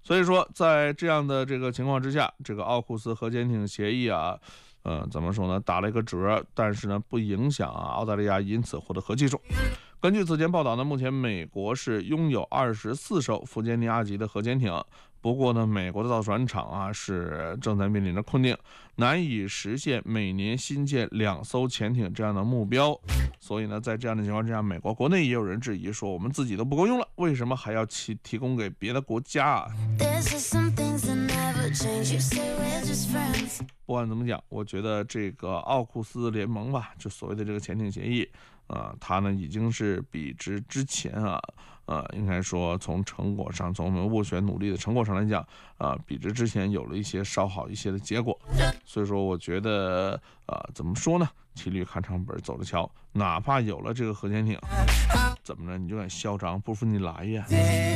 所以说，在这样的这个情况之下，这个奥库斯核潜艇协议啊，怎么说呢，打了一个折，但是呢，不影响澳大利亚因此获得核技术。根据此前报道呢，目前美国是拥有24艘弗吉尼亚级的核潜艇，不过呢，美国的造船厂啊是正在面临着困境，难以实现每年新建2艘潜艇这样的目标。所以呢，在这样的情况之下，美国国内也有人质疑说，我们自己都不够用了，为什么还要提供给别的国家啊？不管怎么讲，我觉得这个奥库斯联盟吧，就所谓的这个潜艇协议，它呢已经是比之前啊，应该说从成果上，从我们斡旋努力的成果上来讲，比之前有了一些稍好一些的结果。所以说，我觉得怎么说呢？骑驴看唱本走着瞧，哪怕有了这个核潜艇，怎么着你就敢嚣张，不服你来呀？